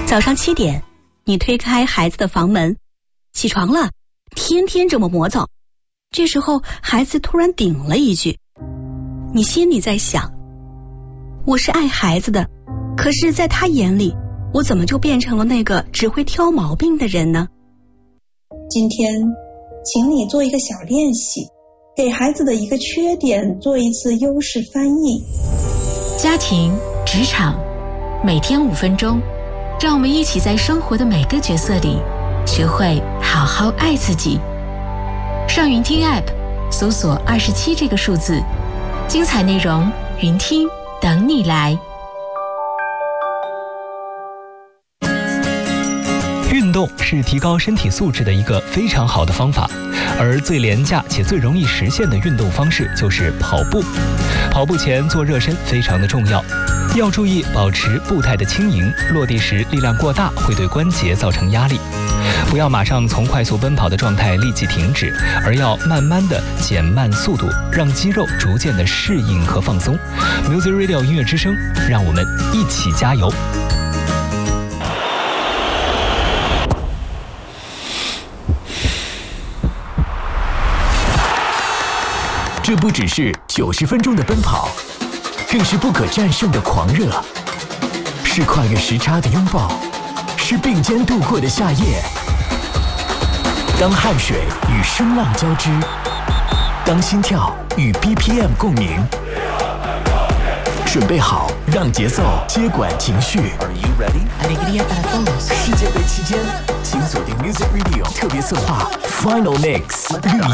早上7点，你推开孩子的房门，起床了，天天这么磨蹭。这时候孩子突然顶了一句，你心里在想，我是爱孩子的，可是在他眼里，我怎么就变成了那个只会挑毛病的人呢？ 今天请你做一个小练习，给孩子的一个缺点做一次优势翻译。 家庭、职场，每天5分钟，让我们一起在生活的每个角色里学会好好爱自己。上云听 App 搜索27这个数字，精彩内容云听等你来。 运动是提高身体素质的一个非常好的方法，而最廉价且最容易实现的运动方式就是跑步。跑步前做热身非常的重要，要注意保持步态的轻盈，落地时力量过大会对关节造成压力。不要马上从快速奔跑的状态立即停止，而要慢慢的减慢速度，让肌肉逐渐的适应和放松。Music Radio 音乐之声，让我们一起加油。 这不只是90分钟的奔跑，更是不可战胜的狂热，是跨越时差的拥抱，是并肩度过的夏夜。当汗水与声浪交织，当心跳与 BPM 共鸣，准备好让节奏接管情绪。世界杯期间，请锁定 Music Radio 特别策划 Final Mix 绿